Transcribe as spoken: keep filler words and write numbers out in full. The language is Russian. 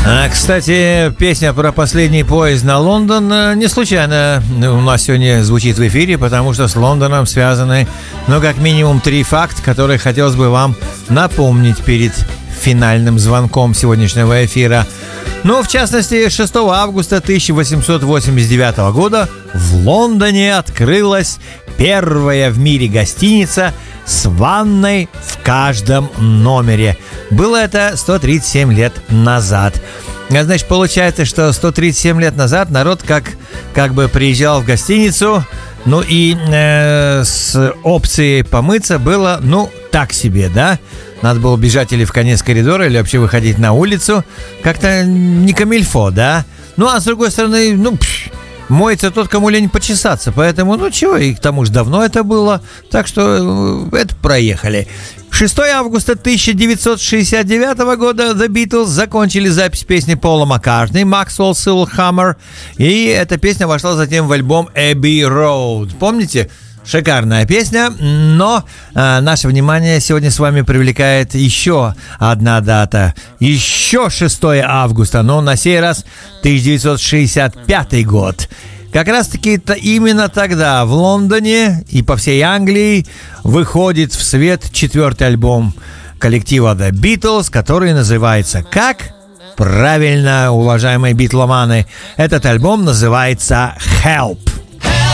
А, кстати, песня про последний поезд на Лондон не случайно у нас сегодня звучит в эфире, потому что с Лондоном связаны, ну, как минимум, три факта, которые хотелось бы вам напомнить перед финальным звонком сегодняшнего эфира. Ну, в частности, шестого августа тысяча восемьсот восемьдесят девятого года в Лондоне открылась первая в мире гостиница с ванной в каждом номере. Было это сто тридцать семь лет назад. Значит, получается, что сто тридцать семь лет назад народ как, как бы приезжал в гостиницу, ну и э, с опцией помыться было, ну, так себе, да? Надо было бежать или в конец коридора, или вообще выходить на улицу. Как-то не камильфо, да? Ну, а с другой стороны, ну, пш, моется тот, кому лень почесаться. Поэтому, ну, чего, и к тому же давно это было. Так что это проехали. шестого августа тысяча девятьсот шестьдесят девятого года The Beatles закончили запись песни Пола Маккартни «Maxwell Silver Hammer», и эта песня вошла затем в альбом Abbey Road. Помните? Шикарная песня, но а, наше внимание сегодня с вами привлекает еще одна дата. Еще шестого августа, но на сей раз тысяча девятьсот шестьдесят пятый год. Как раз-таки именно тогда в Лондоне и по всей Англии выходит в свет четвертый альбом коллектива The Beatles, который называется как? Правильно, уважаемые битломаны, этот альбом называется Help.